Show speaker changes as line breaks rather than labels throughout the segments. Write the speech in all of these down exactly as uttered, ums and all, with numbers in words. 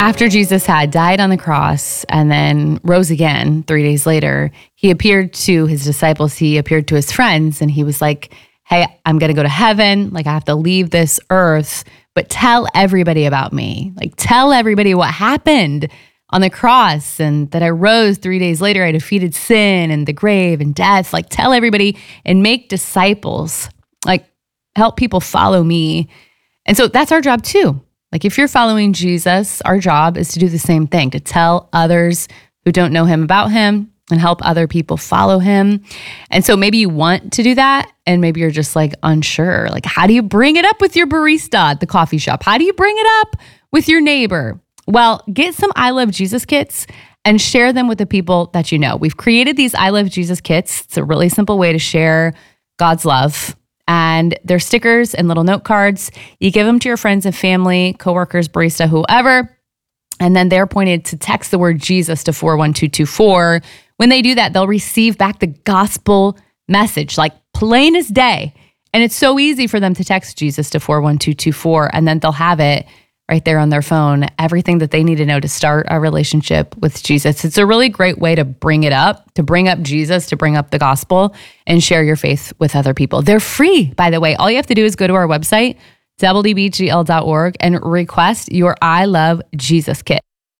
After Jesus had died on the cross and then rose again three days later, he appeared to his disciples, he appeared to his friends, and he was like, hey, I'm going to go to heaven. Like, I have to leave this earth, but tell everybody about me. Like, tell everybody what happened on the cross and that I rose three days later. I defeated sin and the grave and death. Like, tell everybody and make disciples. Like, help people follow me. And so that's our job too. Like, if you're following Jesus, our job is to do the same thing, to tell others who don't know him about him and help other people follow him. And so maybe you want to do that, and maybe you're just like unsure. Like, how do you bring it up with your barista at the coffee shop? How do you bring it up with your neighbor? Well, get some I Love Jesus kits and share them with the people that you know. We've created these I Love Jesus kits. It's a really simple way to share God's love. And they're stickers and little note cards. You give them to your friends and family, coworkers, barista, whoever, and then they're pointed to text the word Jesus to four one two two four. When they do that, they'll receive back the gospel message, like plain as day. And it's so easy for them to text Jesus to four one two two four, and then they'll have it right there on their phone, everything that they need to know to start a relationship with Jesus. It's a really great way to bring it up, to bring up Jesus, to bring up the gospel, and share your faith with other people. They're free, by the way. All you have to do is go to our website, w d b g l dot org, and request your I Love Jesus kit.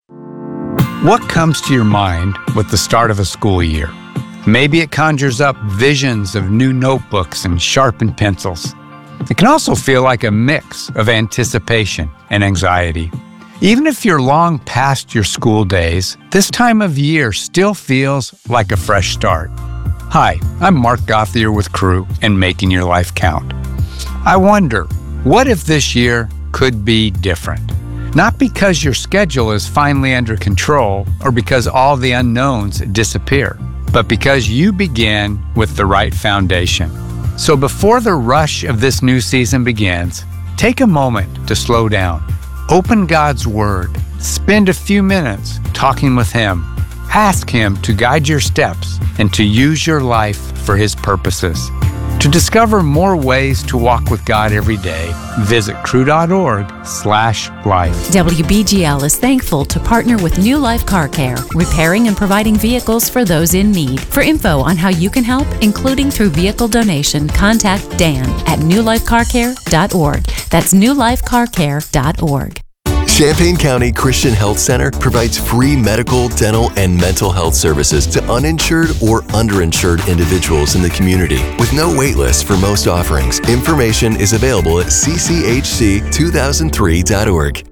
What comes to your mind with the start of a school year? Maybe it conjures up visions of new notebooks and sharpened pencils. It can also feel like a mix of anticipation and anxiety. Even if you're long past your school days, this time of year still feels like a fresh start. Hi, I'm Mark Gothier with Crew and Making Your Life Count. I wonder, what if this year could be different? Not because your schedule is finally under control or because all the unknowns disappear, but because you begin with the right foundation. So before the rush of this new season begins, take a moment to slow down. Open God's Word. Spend a few minutes talking with Him. Ask Him to guide your steps and to use your life for His purposes. To discover more ways to walk with God every day, visit crew.org slash life.
W B G L is thankful to partner with New Life Car Care, repairing and providing vehicles for those in need. For info on how you can help, including through vehicle donation, contact Dan at new life car care dot org. That's new life car care dot org.
Champaign County Christian Health Center provides free medical, dental, and mental health services to uninsured or underinsured individuals in the community with no wait list for most offerings. Information is available at c c h c two thousand three dot org.